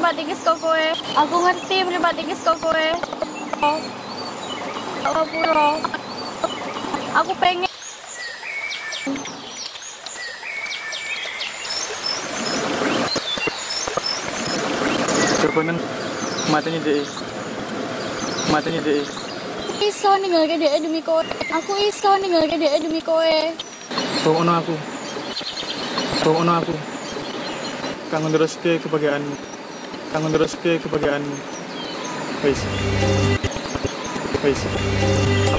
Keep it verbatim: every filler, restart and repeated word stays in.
mribatingis ko kowe. Aku ngerti mribatingis ko kowe. Oh, puro. Aku pengen. Kebenan matanya deh. Matanya deh. Iso ninggalke dhek demi kowe. Aku iso ninggalke dhek demi kowe. Tunggu aku. Tunggu aku. Kang neruske kebahagiaanmu. Kang neruske kebahagiaanmu. Wis. Wis.